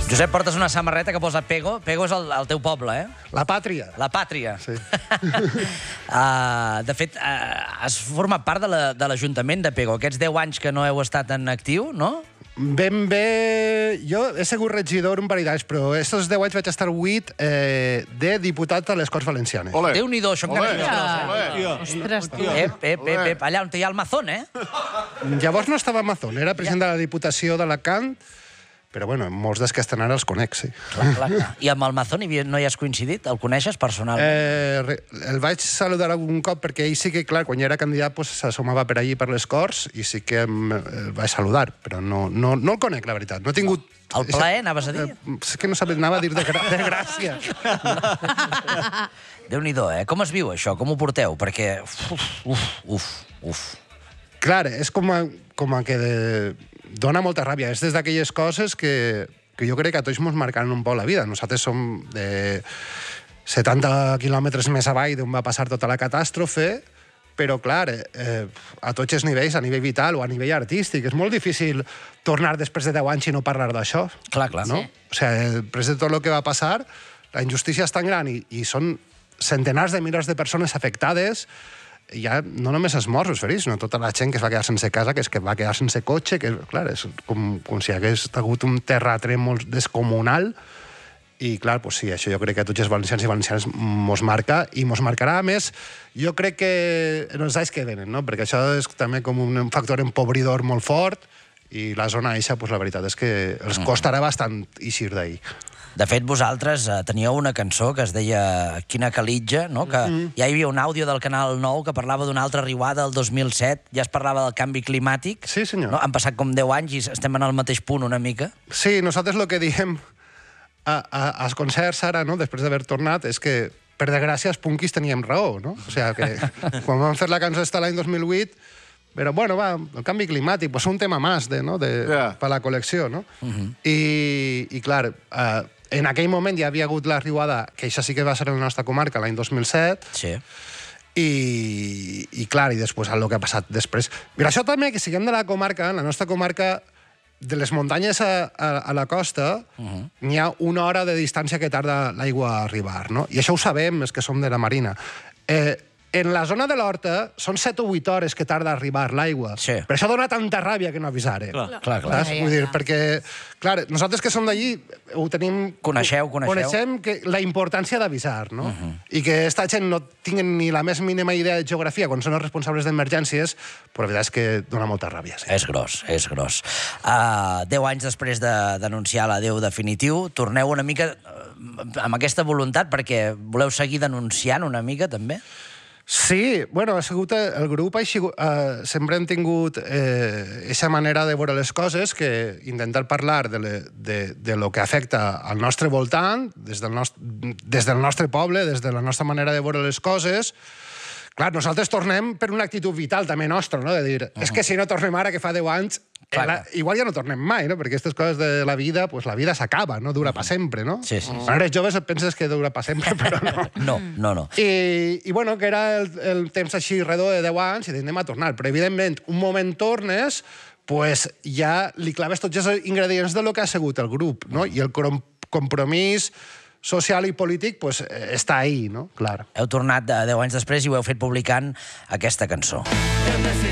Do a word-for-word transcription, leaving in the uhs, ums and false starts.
Josep, portes una samarreta que posa Pego. Pego és el, el teu poble, eh? La pàtria. La pàtria. Sí. uh, de fet, uh, has format part de l'Ajuntament la, de Pego. Aquests deu anys que no heu estat en actiu, no? Ben bé... Jo he sigut regidor un parell d'anys, però aquests deu anys vaig estar vuit eh, de diputat a les Corts Valencianes. Ole. Déu-n'hi-do, això encara és Ole. Ostres, tu. Ep, ep, ep, ep, allà on hi ha el Mazón, eh? Llavors no estava a Mazón, era president de la Diputació d'Alacant, però bueno, molts dels que estan ara els conec, sí. Clar, clar, clar. I amb el Mazón no hi has coincidit? El coneixes personalment? Eh, el vaig saludar algun cop perquè ell sí que, clar, quan ja era candidat s'assomava per allí per les Corts i sí que el vaig saludar, però no, no, no el conec, la veritat. No he tingut... El plaer, anaves a dir? Eh, és que no sabia, anava a dir de, gra de gràcia. Déu-n'hi-do, eh? Com es viu això? Com ho porteu? Perquè... Uf, uf, uf, uf. Clar, és com a, com a que... De... dona molta ràbia. És des d'aquelles coses que, que jo crec que a tots ens marcaran un poc la vida. Nosaltres som de setanta quilòmetres més avall d'on va passar tota la catàstrofe, però, clar, eh, a tots els nivells, a nivell vital o a nivell artístic, és molt difícil tornar després de deu anys i no parlar d'això. Clar, clar. No? Sí. O sigui, després de tot el que va passar, la injustícia és tan gran i, i són centenars de milers de persones afectades. Ja no només els morts, els ferits, sinó tota la gent que es va quedar sense casa, que es que va quedar sense cotxe, que, clar, és com, com si hagués hagut un terratrèmol descomunal. I, clar, pues sí, això jo crec que a tots els valencians i valencianes mos marca, i mos marcarà, a més, jo crec que en els anys que venen, no? Perquè això és també com un factor empobridor molt fort, i la zona eixa, pues, la veritat és que els costarà bastant eixir d'ahir. De fet, vosaltres eh, teníeu una cançó que es deia Quina calitja, no? Que mm. ja hi havia un àudio del Canal nou que parlava d'una altra riuada el dos mil set, ja es parlava del canvi climàtic. Sí, senyor. No? Han passat com deu anys i estem en el mateix punt una mica. Sí, nosaltres el que diem a, a, als concerts ara, no? Després d'haver tornat, és que, per desgràcia, els punkis teníem raó, no? O sigui, que quan vam fer la cançó esta l'any dos mil vuit, però, bueno, va, el canvi climàtic, pues un tema més de, no? de, yeah. per la col·lecció, no? Uh -huh. I, i, clar, eh, en aquell moment ja havia hagut la riuada, que això sí que va ser en la nostra comarca, l'any dos mil set, sí. i, i clar, i després el que ha passat després. Mira, això també, que siguem de la comarca, en la nostra comarca, de les muntanyes a, a, a la costa, uh -huh. n'hi ha una hora de distància que tarda l'aigua a arribar, no? I això ho sabem, és que som de la Marina. Eh, En la zona de l'Horta són set o vuit hores que tarda a arribar l'aigua. Sí. Per això dona tanta ràbia que no avisaré. Clar, clar. clar. Saps? Vull dir, perquè, clar, nosaltres que som d'allí ho tenim... Coneixeu, coneixeu. Coneixem que la importància d'avisar, no? Uh -huh. I que aquesta gent no tinguen ni la més mínima idea de geografia quan són els responsables d'emergències, però la veritat és que dona molta ràbia. Sí. És gros, és gros. Uh, deu anys després de denunciar l'adeu definitiu, torneu una mica uh, amb aquesta voluntat perquè voleu seguir denunciant una mica, també? Sí, bueno, ha sigut el grup, ha sigut, eh, sempre hem tingut aquesta eh, manera de veure les coses, que intentar parlar de, le, de, de lo que afecta al nostre voltant, des del, nostre, des del nostre poble, des de la nostra manera de veure les coses. Clar, nosaltres tornem per una actitud vital també nostra, no? De dir, uh -huh. és que si no tornem ara, que fa deu anys, clar, la, igual ja no tornem mai, no? Perquè aquestes coses de la vida, pues la vida s'acaba, no? Dura uh -huh. pa sempre, no? Sí, sí. sí. Quan eres joves et penses que dura pa sempre, però no. No, no, no. I, i bueno, que era el, el temps així redó de deu anys i anem a tornar. Però, evidentment, un moment tornes, pues ja li claves tots els ingredients de lo que ha sigut el grup, no? I el compromís social i polític, pues, està ahí, no? Clar. Heu tornat deu anys després i ho heu fet publicant aquesta cançó.